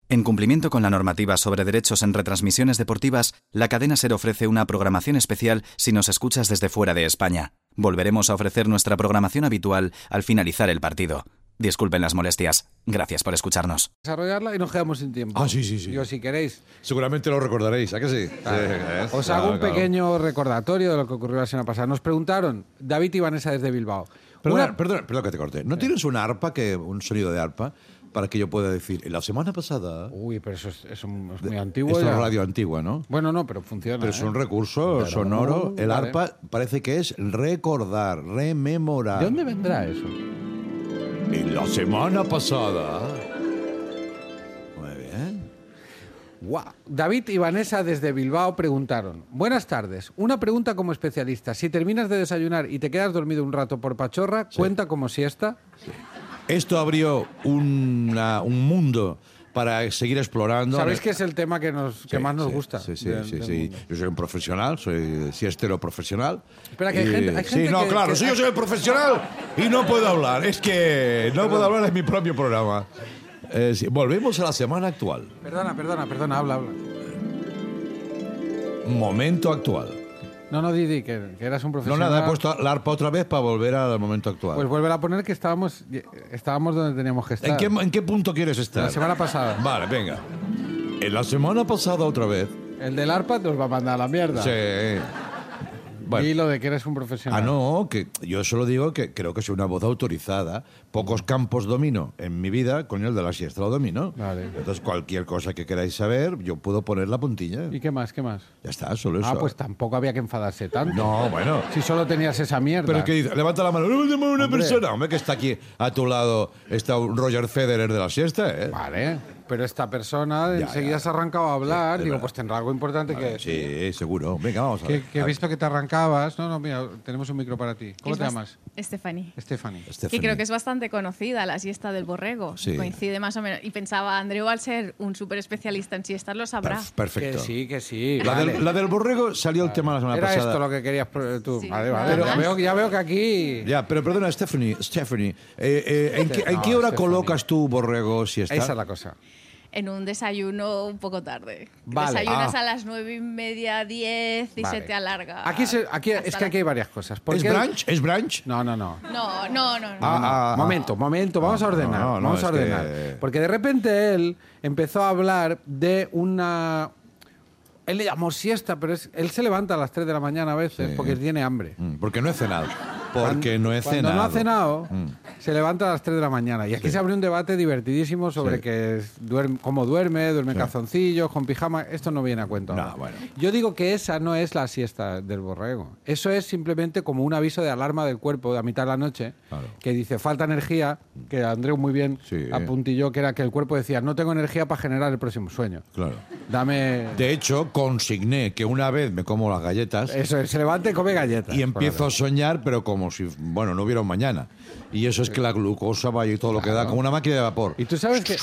En cumplimiento con la normativa sobre derechos en retransmisiones deportivas, la cadena SER ofrece una programación especial si nos escuchas desde fuera de España. Volveremos a ofrecer nuestra programación habitual al finalizar el partido. Disculpen las molestias. Gracias por escucharnos. Desarrollarla y nos quedamos sin tiempo. Sí. Yo, si queréis. Seguramente lo recordaréis, ¿a que sí? Claro. Os hago un pequeño recordatorio de lo que ocurrió la semana pasada. Nos preguntaron, David y Vanessa desde Bilbao. Perdón que te corte. ¿No tienes un arpa, un sonido de arpa, para que yo pueda decir, la semana pasada... Uy, pero eso es muy antiguo. Esto ya. es radio antigua, ¿no? Bueno, no, pero funciona. Pero es un recurso sonoro. El arpa parece que es recordar, rememorar. ¿De dónde vendrá eso? En la semana pasada... Muy bien. Wow. David y Vanessa desde Bilbao preguntaron: buenas tardes, una pregunta como especialista. Si terminas de desayunar y te quedas dormido un rato por pachorra, ¿cuenta como siesta? Sí. Esto abrió un mundo para seguir explorando. ¿Sabéis que es el tema que más nos gusta? Sí. Yo soy un profesional, soy siestero profesional. Espera, que hay gente sí, no, que, claro, yo soy profesional y no puedo hablar. Es que no puedo hablar en mi propio programa. Volvemos a la semana actual. Perdona, habla. Momento actual. No, Didi, que eras un profesional. No, nada, he puesto la arpa otra vez para volver al momento actual. Pues vuelve a poner que estábamos donde teníamos que estar. ¿En qué punto quieres estar? La semana pasada. Vale, venga. En la semana pasada otra vez. El del arpa nos va a mandar a la mierda. Sí. Bueno. Y lo de que eres un profesional. No, que yo solo digo que creo que soy una voz autorizada. Pocos campos domino en mi vida, con el de la siesta lo domino. Vale. Entonces, cualquier cosa que queráis saber, yo puedo poner la puntilla. ¿Y qué más? Ya está, solo eso. Pues tampoco había que enfadarse tanto. No, bueno. Si solo tenías esa mierda. Pero que dice, levanta la mano, levanta una persona. Hombre, que está aquí a tu lado, está un Roger Federer de la siesta, ¿eh? Vale. Pero esta persona enseguida se ha arrancado a hablar. Digo, pues tendrá algo importante que decir. Sí, seguro. Venga, vamos a ver. Que he visto que te arrancabas. No, mira, tenemos un micro para ti. ¿Cómo te llamas? Stephanie. Que creo que es bastante conocida, la siesta del borrego. Sí. Coincide más o menos. Y pensaba, Andreu, al ser un súper especialista en siestas, lo sabrá. Perfecto. Que sí. La del borrego salió el tema la semana pasada. Era esto lo que querías tú. Sí. Vale. Ya veo que aquí... Ya, pero perdona, Stephanie, ¿en qué hora colocas tu borrego siesta? Esa es la cosa. En un desayuno un poco tarde. Vale. Desayunas a las 9:30, 10 y se te alarga. Aquí es que aquí hay varias cosas. ¿Es brunch? No. No. Momento. Vamos a ordenar. Vamos a ordenar. Porque de repente él empezó a hablar de una... Él le llamó siesta, pero él se levanta a las 3 de la mañana a veces porque tiene hambre. Porque no he cenado. Cuando no ha cenado, se levanta a las 3 de la mañana. Y aquí se abrió un debate divertidísimo sobre cómo duerme en calzoncillos, con pijama. Esto no viene a cuento. No, bueno. Yo digo que esa no es la siesta del borrego. Eso es simplemente como un aviso de alarma del cuerpo a mitad de la noche, que dice falta energía, que Andreu muy bien apuntilló, que era que el cuerpo decía no tengo energía para generar el próximo sueño. Claro. De hecho, consigné que una vez me como las galletas. Eso es, se levanta y come galletas. Y empiezo a soñar, pero como si, no hubiera un mañana. Y eso es que la glucosa vaya y todo lo que da, como una máquina de vapor. Y tú sabes que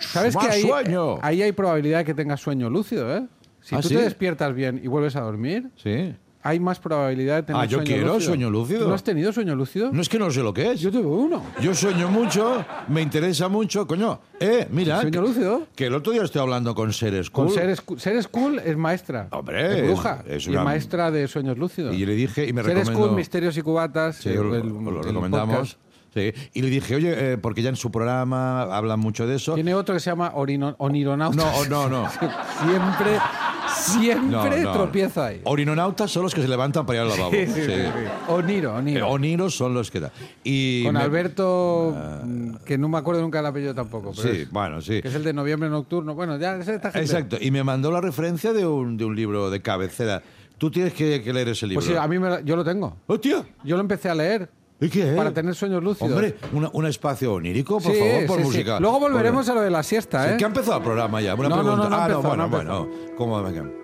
ahí hay probabilidad de que tengas sueño lúcido, ¿eh? Si tú te despiertas bien y vuelves a dormir, hay más probabilidad de tener sueño lúcido. Yo quiero sueño lúcido. ¿Tú no has tenido sueño lúcido? No, es que no sé lo que es. Yo tuve uno. Yo sueño mucho, me interesa mucho. Coño, mira. ¿Sueño lúcido? Que el otro día estoy hablando con Ser School. Ser School es maestra. Hombre. Es bruja. Es maestra de sueños lúcidos. Y le dije, y me Ser recomendó... School, Misterios y Cubatas. Sí, lo recomendamos. Sí. Y le dije, oye, porque ya en su programa hablan mucho de eso. Tiene otro que se llama Onironautas. No. Siempre tropieza ahí. Orinonautas son los que se levantan para ir al lavabo. Sí. Oniro. Oniros son los que da. Con Alberto, que no me acuerdo nunca el apellido tampoco. Pero sí. Que es el de Noviembre Nocturno. Bueno, ya es esta gente. Exacto. Y me mandó la referencia de un libro de cabecera. Tú tienes que leer ese libro. Pues sí, yo lo tengo. ¡Hostia! Yo lo empecé a leer. ¿Y qué es? Para tener sueños lúcidos. Hombre, un espacio onírico, por favor, por música. Sí. Luego volveremos a lo de la siesta, ¿eh? ¿Qué ha empezado el programa ya? Una pregunta. Bueno. ¿Cómo?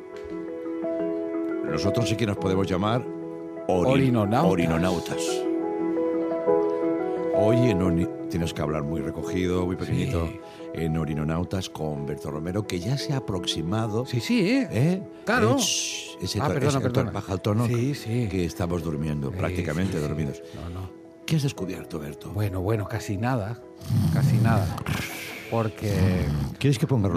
Nosotros sí que nos podemos llamar orinonautas. Hoy tienes que hablar muy recogido, muy pequeñito. En Orinonautas con Berto Romero, que ya se ha aproximado. Sí. Claro. Perdón. Baja el tono. Sí. Que estamos durmiendo, prácticamente dormidos. No. ¿Qué has descubierto, Berto? Bueno, casi nada. Porque... ¿Quieres que ponga